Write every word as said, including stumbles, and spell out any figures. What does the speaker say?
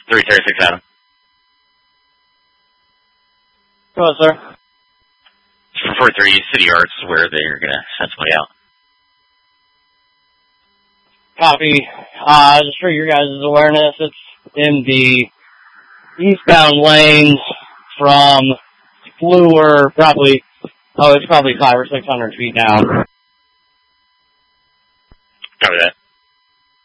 three thirty-six Adam. Go ahead, sir. four three City Arts, where they're going to send somebody out. Copy. Uh, just for your guys' awareness, it's in the eastbound lanes from Fluor, probably, oh, it's probably five or six hundred feet down. Copy that.